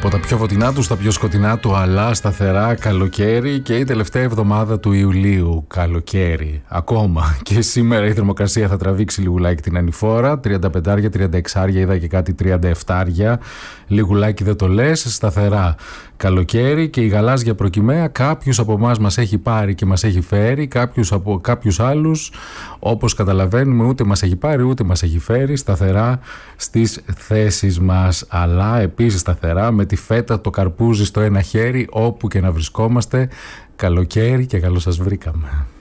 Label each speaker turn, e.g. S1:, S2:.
S1: Από τα πιο φωτεινά του στα πιο σκοτεινά του, αλλά σταθερά καλοκαίρι, και η τελευταία εβδομάδα του Ιουλίου. Καλοκαίρι ακόμα. Και σήμερα η θερμοκρασία θα τραβήξει λιγουλάκι την ανηφόρα. 35, 36, είδα και κάτι 37. Λιγουλάκι δεν το λες, σταθερά καλοκαίρι. Και η γαλάζια προκυμαία κάποιους από εμάς μας έχει πάρει και μας έχει φέρει. Κάποιους άλλους, όπως καταλαβαίνουμε, ούτε μας έχει πάρει ούτε μας έχει φέρει. Σταθερά στις θέσεις μας, αλλά επίσης σταθερά με τη φέτα, το καρπούζι στο ένα χέρι, όπου και να βρισκόμαστε. Καλοκαίρι και καλώς σας βρήκαμε.